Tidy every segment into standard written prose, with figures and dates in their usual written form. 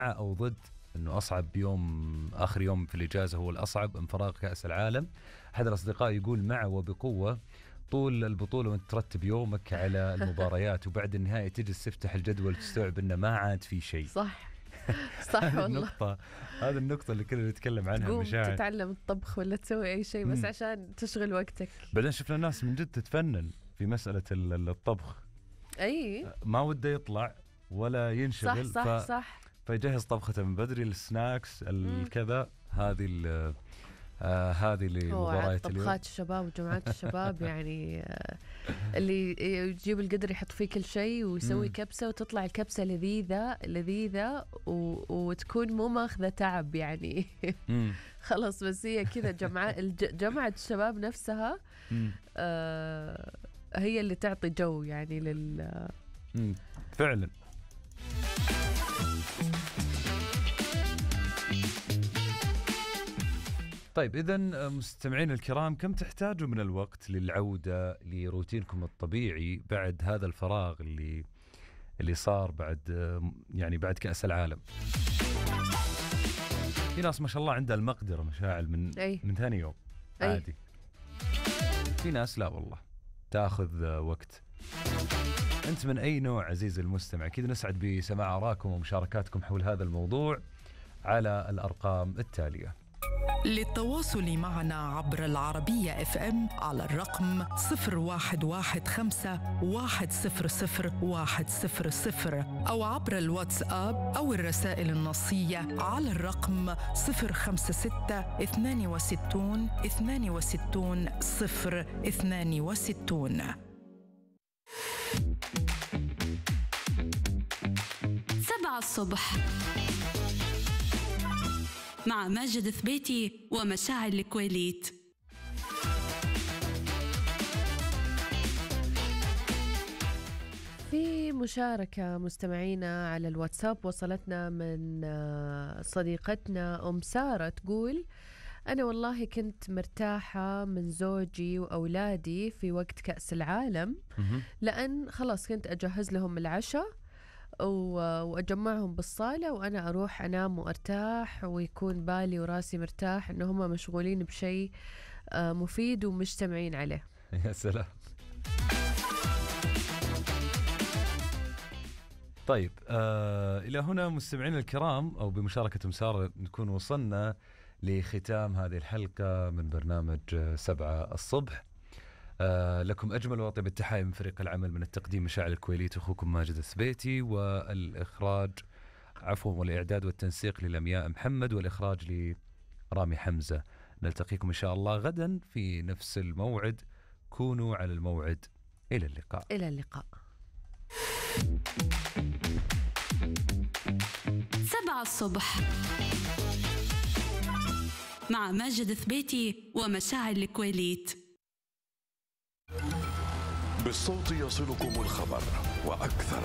أو ضد أنه أصعب يوم آخر يوم في الإجازة هو الأصعب أم فراغ كأس العالم؟ أحد الأصدقاء يقول مع وبقوة. طول البطولة وانت ترتب يومك على المباريات وبعد النهاية تجلس تفتح الجدول تستوعب أنه ما عاد في شيء. صح صح والله. هذه النقطة اللي كنا نتكلم عنها. تقوم مشاعر تتعلم الطبخ ولا تسوي أي شيء بس عشان تشغل وقتك. بعدين شفنا الناس من جد تتفنن في مسألة الطبخ. أي ما وده يطلع ولا ينشغل. صح فيجهز طبخته من بدري، السناكس الكذا. هذه لمباريات اليوم. طبخات الشباب وجمعات الشباب يعني اللي يجيب القدر يحط فيه كل شيء ويسوي كبسة وتطلع الكبسة لذيذة وتكون مو ماخذة تعب يعني. خلاص بس هي كذا جمعة الشباب نفسها هي اللي تعطي جو يعني فعلا. طيب إذن مستمعين الكرام، كم تحتاجوا من الوقت للعودة لروتينكم الطبيعي بعد هذا الفراغ اللي صار بعد كأس العالم؟ في ناس ما شاء الله عندها المقدرة مشاعل من ثاني يوم عادي. في ناس لا والله تاخذ وقت. أنت من أي نوع عزيزي المستمع؟ كذا نسعد بسماع آراءكم ومشاركاتكم حول هذا الموضوع على الأرقام التالية. للتواصل معنا عبر العربية FM على الرقم 0115-100-100 أو عبر الواتساب أو الرسائل النصية على الرقم 056-62-62-062. 7 الصبح مع ماجد ثبيتي ومشاعل الكويليت. في مشاركة مستمعينا على الواتساب وصلتنا من صديقتنا أم سارة تقول: أنا والله كنت مرتاحة من زوجي وأولادي في وقت كأس العالم لأن خلاص كنت أجهز لهم العشاء وأجمعهم بالصالة وأنا أروح أنام وأرتاح ويكون بالي وراسي مرتاح إنه هم مشغولين بشيء مفيد ومجتمعين عليه. يا سلام. طيب إلى هنا مستمعين الكرام أو بمشاركة مسار نكون وصلنا لختام هذه الحلقة من برنامج 7 الصبح. لكم أجمل وأطيب التحايا من فريق العمل، من التقديم مشاعل الكويليت أخوكم ماجد الثبيتي، والإخراج والإعداد والتنسيق للمياء محمد، والإخراج لرامي حمزة. نلتقيكم إن شاء الله غدا في نفس الموعد. كونوا على الموعد. إلى اللقاء. إلى اللقاء. 7 الصبح مع ماجد ثبيتي ومشاعل الكويليت. بالصوت يصلكم الخبر وأكثر.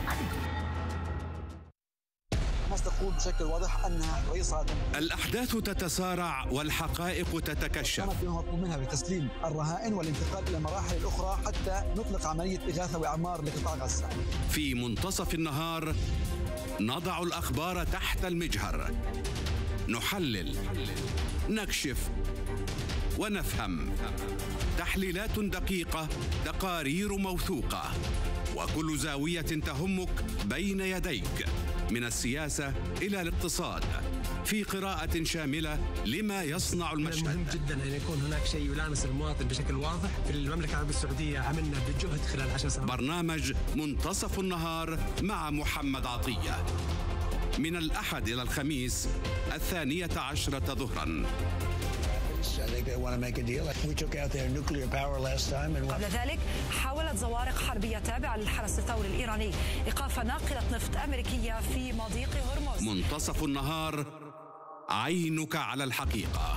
مصر تقول بشكل واضح أن رئيس الأحداث تتسارع والحقائق تتكشف. مطلوب منها بتسليم الرهائن والانتقال إلى المراحل الأخرى حتى نطلق عملية إغاثة وإعمار لقطاع غزة. في منتصف النهار نضع الأخبار تحت المجهر، نحلل، نكشف ونفهم. تحليلات دقيقة، تقارير موثوقة، وكل زاوية تهمك بين يديك، من السياسة إلى الاقتصاد، في قراءة شاملة لما يصنع المشهد. مهم جدا أن يكون هناك شيء يلامس المواطن بشكل واضح. في المملكة العربية السعودية عملنا بجهد خلال 10 سنوات. برنامج منتصف النهار مع محمد عطية، من الأحد إلى الخميس 12:10 ظهرا. قبل ذلك حاولت زوارق حربية تابعة للحرس الثوري الإيراني إيقاف ناقلة نفط أمريكية في مضيق هرمز. منتصف النهار، عينك على الحقيقة.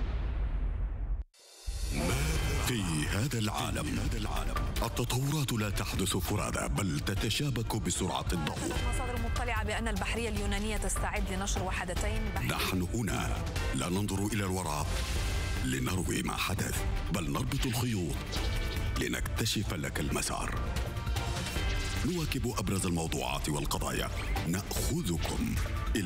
في هذا العالم التطورات لا تحدث فرادى بل تتشابك بسرعة الضوء. مصادر مطلعة بأن البحرية اليونانية تستعد لنشر وحدتين نحن هنا لا ننظر إلى الوراء لنروي ما حدث، بل نربط الخيوط لنكتشف لك المسار. نواكب أبرز الموضوعات والقضايا، نأخذكم إلى